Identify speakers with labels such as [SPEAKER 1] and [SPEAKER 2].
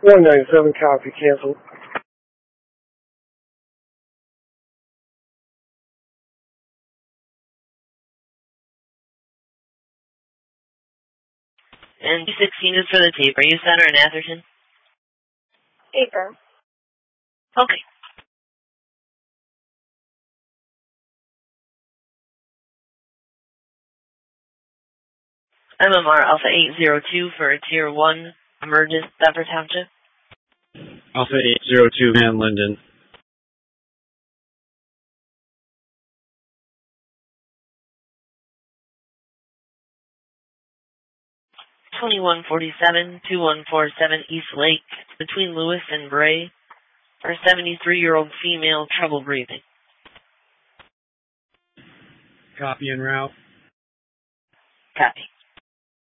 [SPEAKER 1] 197 copy, canceled.
[SPEAKER 2] And 216 is for the tape. Are you Center in Atherton?
[SPEAKER 3] Paper.
[SPEAKER 2] Okay. MMR Alpha 802 for Tier 1 Emergent, Bedford Township.
[SPEAKER 4] Alpha 802, Van Linden.
[SPEAKER 2] $2147-2147 East Lake, between Lewis and Bray, for a 73-year-old female, trouble breathing.
[SPEAKER 4] Copy en route.
[SPEAKER 2] Copy.